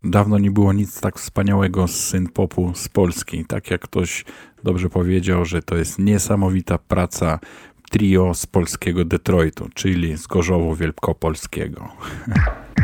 Dawno nie było nic tak wspaniałego z synth-popu z Polski. Tak jak ktoś dobrze powiedział, że to jest niesamowita praca trio z polskiego Detroitu, czyli z Gorzowu Wielkopolskiego.